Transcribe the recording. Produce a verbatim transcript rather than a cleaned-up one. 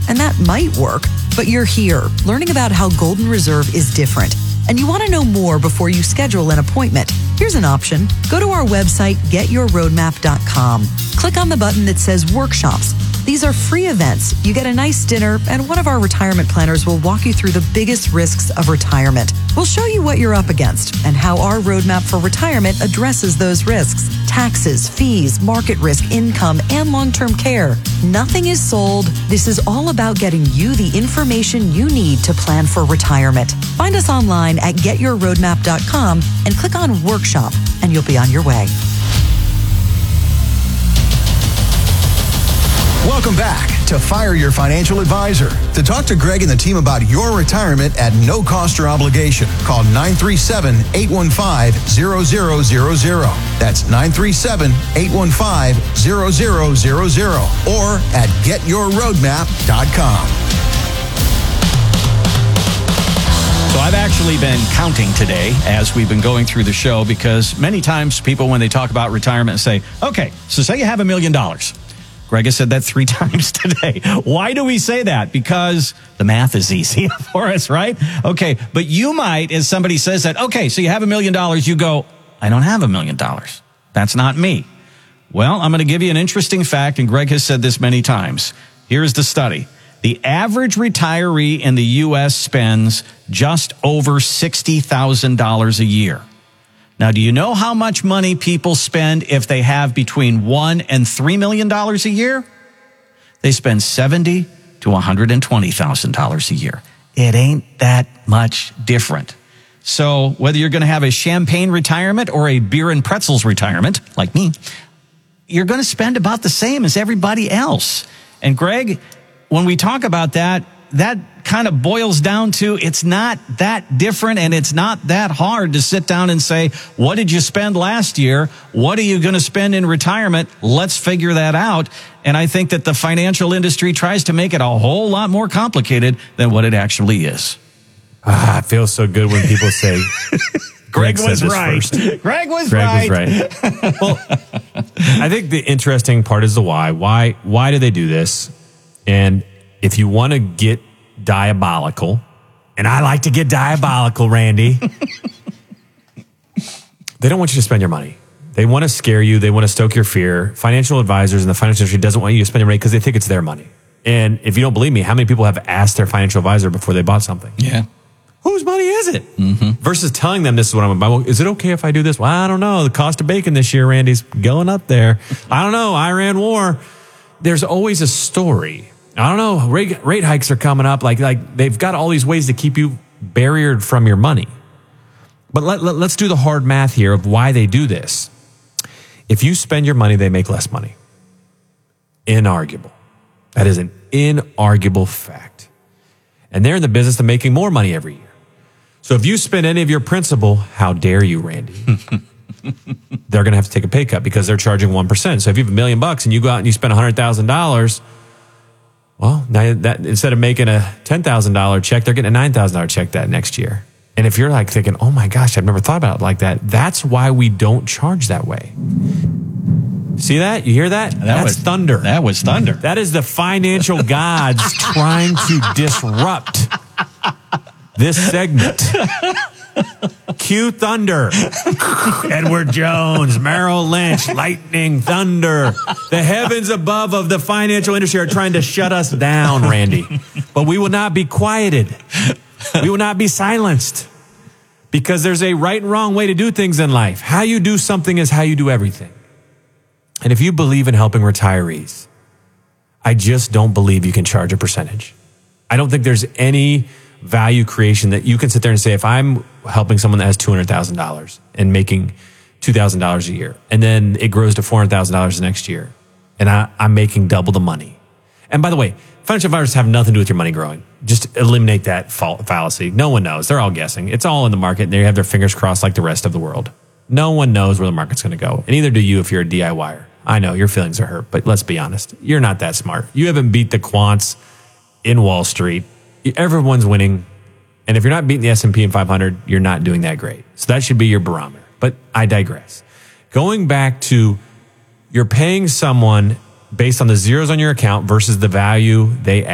and that might work, but you're here learning about how Golden Reserve is different, and you want to know more before you schedule an appointment. Here's an option. Go to our website, get your roadmap dot com. Click on the button that says Workshops. These are free events. You get a nice dinner, and one of our retirement planners will walk you through the biggest risks of retirement. We'll show you what you're up against and how our roadmap for retirement addresses those risks. Taxes, fees, market risk, income, and long-term care. Nothing is sold. This is all about getting you the information you need to plan for retirement. Find us online at get your roadmap dot com and click on Workshop, and you'll be on your way. Welcome back to Fire Your Financial Advisor. To talk to Greg and the team about your retirement at no cost or obligation, call nine three seven, eight one five, zero zero zero zero. That's nine three seven, eight one five, zero zero zero zero or at get your roadmap dot com. So I've actually been counting today as we've been going through the show, because many times people, when they talk about retirement, say, okay, so say you have a million dollars. Greg has said that three times today. Why do we say that? Because the math is easy for us, right? Okay, but you might, as somebody says that, okay, so you have a million dollars, you go, I don't have a million dollars. That's not me. Well, I'm going to give you an interesting fact, and Greg has said this many times. Here's the study. The average retiree in the U S spends just over sixty thousand dollars a year. Now, do you know how much money people spend if they have between one and three million dollars a year? They spend seventy to one hundred twenty thousand dollars a year. It ain't that much different. So whether you're going to have a champagne retirement or a beer and pretzels retirement, like me, you're going to spend about the same as everybody else. And Greg, when we talk about that, that kind of boils down to it's not that different, and it's not that hard to sit down and say, what did you spend last year? What are you going to spend in retirement? Let's figure that out. And I think that the financial industry tries to make it a whole lot more complicated than what it actually is. Ah, it feels so good when people say, Greg, Greg was right. First. Greg was Greg right. was right. Well, I think the interesting part is the why. Why, why do they do this? And if you want to get diabolical, and I like to get diabolical, Randy, they don't want you to spend your money. They want to scare you. They want to stoke your fear. Financial advisors in the financial industry doesn't want you to spend your money because they think it's their money. And if you don't believe me, how many people have asked their financial advisor before they bought something? Yeah. Whose money is it? Mm-hmm. Versus telling them this is what I'm about. Well, is it okay if I do this? Well, I don't know. The cost of bacon this year, Randy's going up there. I don't know. Iran war. There's always a story. I don't know. Rate, rate hikes are coming up. Like, like they've got all these ways to keep you barriered from your money. But let, let, let's do the hard math here of why they do this. If you spend your money, they make less money. Inarguable. That is an inarguable fact. And they're in the business of making more money every year. So if you spend any of your principal, how dare you, Randy? They're going to have to take a pay cut because they're charging one percent. So if you have a million bucks and you go out and you spend one hundred thousand dollars, well, now that instead of making a ten thousand dollars check, they're getting a nine thousand dollars check that next year. And if you're like thinking, oh my gosh, I've never thought about it like that, that's why we don't charge that way. See that? You hear that? that That's was, thunder. That was thunder. That is the financial gods trying to disrupt this segment. Cue thunder. Edward Jones, Merrill Lynch, lightning, thunder. The heavens above of the financial industry are trying to shut us down, Randy. But we will not be quieted. We will not be silenced. Because there's a right and wrong way to do things in life. How you do something is how you do everything. And if you believe in helping retirees, I just don't believe you can charge a percentage. I don't think there's any value creation that you can sit there and say, if I'm helping someone that has two hundred thousand dollars and making two thousand dollars a year, and then it grows to four hundred thousand dollars the next year, and I, I'm making double the money. And by the way, financial advisors have nothing to do with your money growing. Just eliminate that fallacy. No one knows. They're all guessing. It's all in the market. They have their fingers crossed like the rest of the world. No one knows where the market's going to go. And neither do you if you're a DIYer. I know your feelings are hurt, but let's be honest. You're not that smart. You haven't beat the quants in Wall Street. Everyone's winning. And if you're not beating the S and P and five hundred, you're not doing that great. So that should be your barometer. But I digress. Going back to you're paying someone based on the zeros on your account versus the value they add.